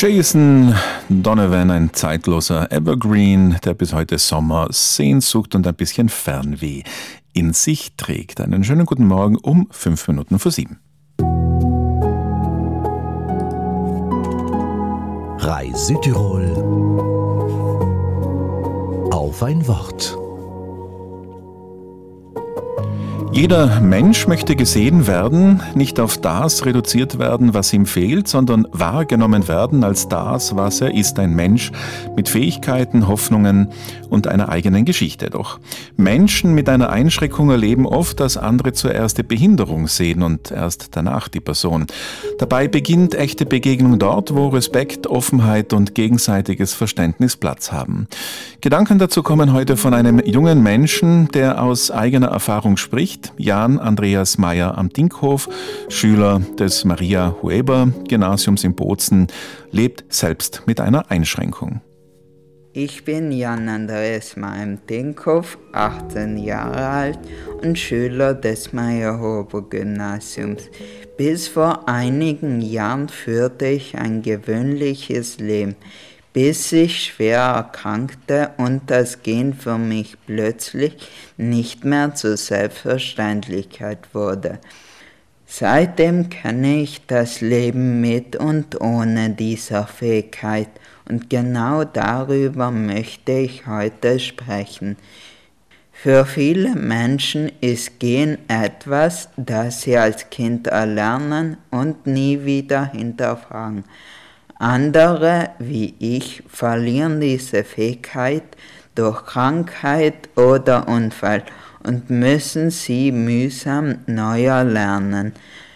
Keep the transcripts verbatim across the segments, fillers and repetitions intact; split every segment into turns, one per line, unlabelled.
Jason Donovan, ein zeitloser Evergreen, der bis heute Sommer, Sehnsucht und ein bisschen Fernweh in sich trägt. Einen schönen guten Morgen um fünf Minuten vor sieben.
Rai Südtirol auf ein Wort.
Jeder Mensch möchte gesehen werden, nicht auf das reduziert werden, was ihm fehlt, sondern wahrgenommen werden als das, was er ist, ein Mensch mit Fähigkeiten, Hoffnungen und einer eigenen Geschichte. Doch Menschen mit einer Einschränkung erleben oft, dass andere zuerst die Behinderung sehen und erst danach die Person. Dabei beginnt echte Begegnung dort, wo Respekt, Offenheit und gegenseitiges Verständnis Platz haben. Gedanken dazu kommen heute von einem jungen Menschen, der aus eigener Erfahrung spricht. Jan Andreas Meyer am Dinkhof, Schüler des Maria-Hueber-Gymnasiums in Bozen, lebt selbst mit einer Einschränkung.
Ich bin Jan Andreas Meyer am Dinkhof, achtzehn Jahre alt und Schüler des Maria-Hueber-Gymnasiums. Bis vor einigen Jahren führte ich ein gewöhnliches Leben, bis ich schwer erkrankte und das Gehen für mich plötzlich nicht mehr zur Selbstverständlichkeit wurde. Seitdem kenne ich das Leben mit und ohne dieser Fähigkeit und genau darüber möchte ich heute sprechen. Für viele Menschen ist Gehen etwas, das sie als Kind erlernen und nie wieder hinterfragen. Andere, wie ich, verlieren diese Fähigkeit durch Krankheit oder Unfall und müssen sie mühsam neu erlernen.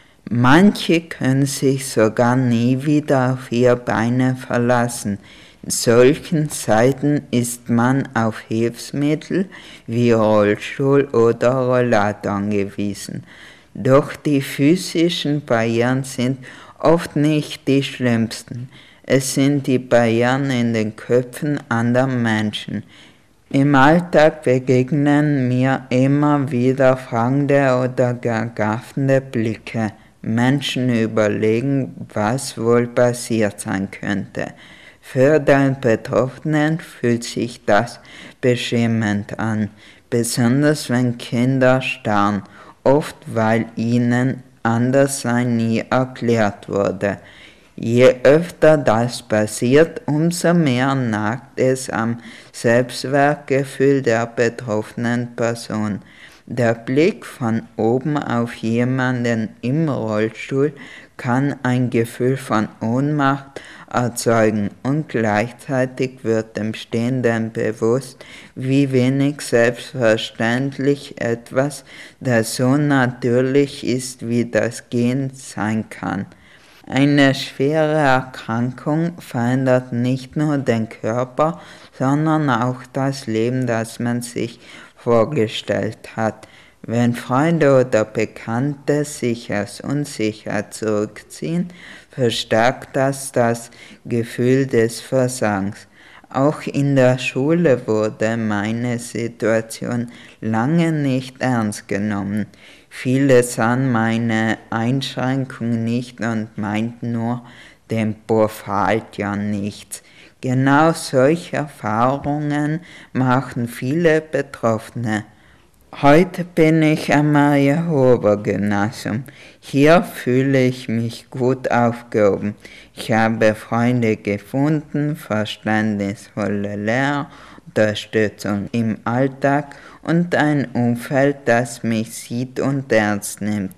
Manche können sich sogar nie wieder auf ihre Beine verlassen. In solchen Zeiten ist man auf Hilfsmittel wie Rollstuhl oder Rollator angewiesen. Doch die physischen Barrieren sind oft nicht die schlimmsten. Es sind die Barrieren in den Köpfen anderer Menschen. Im Alltag begegnen mir immer wieder fragende oder gar gaffende Blicke. Menschen überlegen, was wohl passiert sein könnte. Für den Betroffenen fühlt sich das beschämend an, besonders wenn Kinder starren, oft weil ihnen Anderssein nie erklärt wurde. Je öfter das passiert, umso mehr nagt es am Selbstwertgefühl der betroffenen Person. Der Blick von oben auf jemanden im Rollstuhl kann ein Gefühl von Ohnmacht erzeugen und gleichzeitig wird dem Stehenden bewusst, wie wenig selbstverständlich etwas, das so natürlich ist wie das Gehen, sein kann. Eine schwere Erkrankung verändert nicht nur den Körper, sondern auch das Leben, das man sich vorgestellt hat. Wenn Freunde oder Bekannte sich als unsicher zurückziehen, verstärkt das das Gefühl des Versagens. Auch in der Schule wurde meine Situation lange nicht ernst genommen. Viele sahen meine Einschränkung nicht und meinten nur, dem Bub fehlt ja nichts. Genau solche Erfahrungen machen viele Betroffene. Heute bin ich am Maria-Hueber-Gymnasium. Hier fühle ich mich gut aufgehoben. Ich habe Freunde gefunden, verständnisvolle Lehrer, Unterstützung im Alltag und ein Umfeld, das mich sieht und ernst nimmt.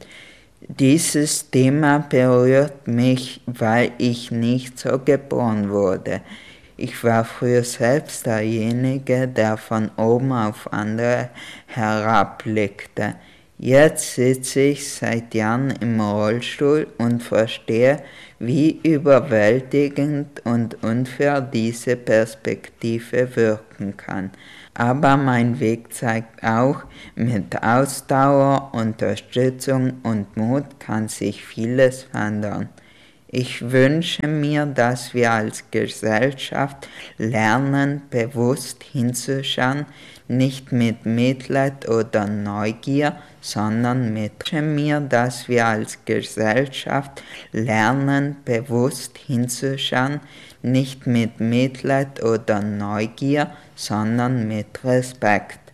Dieses Thema berührt mich, weil ich nicht so geboren wurde. Ich war früher selbst derjenige, der von oben auf andere herabblickte. Jetzt sitze ich seit Jahren im Rollstuhl und verstehe, wie überwältigend und unfair diese Perspektive wirken kann. Aber mein Weg zeigt auch, mit Ausdauer, Unterstützung und Mut kann sich vieles verändern. Ich wünsche mir, dass wir als Gesellschaft lernen, bewusst hinzuschauen, nicht mit Mitleid oder Neugier, sondern mit mir, dass wir als Gesellschaft lernen, bewusst hinzuschauen, nicht mit Mitleid oder Neugier, sondern mit Respekt.